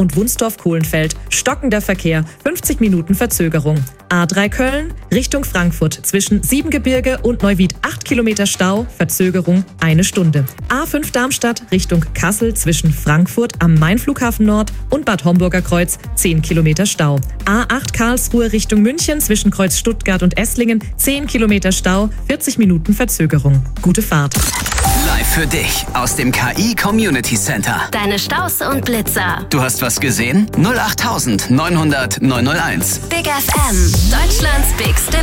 und Wunstorf-Kohlenfeld. Stockender Verkehr, 50 Minuten Verzögerung. A3 Köln, Richtung Frankfurt. Zwischen Siebengebirge und Neuwied 8 Kilometer Stau, Verzögerung 1 Stunde. A5 Darmstadt, Richtung Kassel. Zwischen Frankfurt am Main-Flughafen Nord und Bad Homburger Kreuz 10 Kilometer Stau. A8 Karlsruhe Richtung München. Zwischen Kreuz Stuttgart und Esslingen 10 Kilometer Stau, 40 Minuten Verzögerung. Gute Fahrt. Live für dich aus dem KI Community Center. Deine Staus und Blitzer. Du hast was gesehen? 08900 901. Big FM, Deutschlands bigste